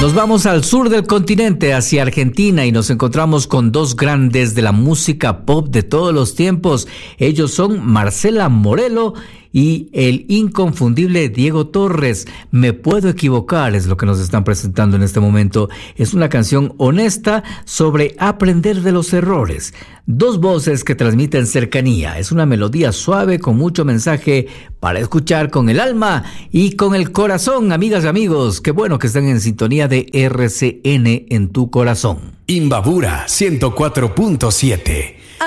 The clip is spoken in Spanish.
Nos vamos al sur del continente, hacia Argentina, y nos encontramos con dos grandes de la música pop de todos los tiempos. Ellos son Marcela Morelo y el inconfundible Diego Torres. Me puedo equivocar, es lo que nos están presentando en este momento. Es una canción honesta sobre aprender de los errores. Dos voces que transmiten cercanía. Es una melodía suave con mucho mensaje para escuchar con el alma y con el corazón, amigas y amigos. Qué bueno que están en sintonía de RCN en tu corazón. Imbabura 104.7